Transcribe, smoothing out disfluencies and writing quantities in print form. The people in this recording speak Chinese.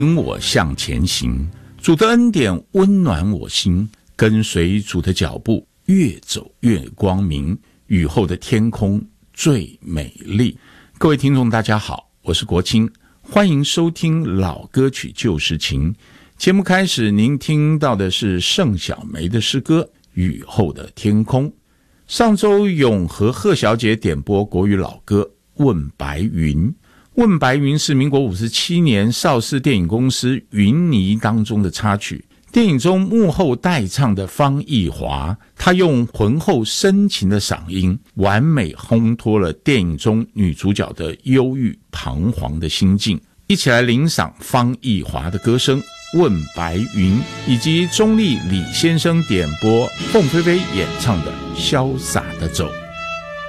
引我向前行，主的恩典温暖我心，跟随主的脚步，越走越光明，雨后的天空最美丽。各位听众大家好，我是国清，欢迎收听老歌曲旧时情。节目开始，您听到的是盛小梅的诗歌《雨后的天空》。上周永和贺小姐点播国语老歌《问白云》。问白云是民国57年邵氏电影公司云霓当中的插曲，电影中幕后代唱的方逸华，她用浑厚深情的嗓音完美烘托了电影中女主角的忧郁彷徨的心境。一起来领赏方逸华的歌声《问白云》，以及中立李先生点播凤飞飞演唱的《潇洒的走》。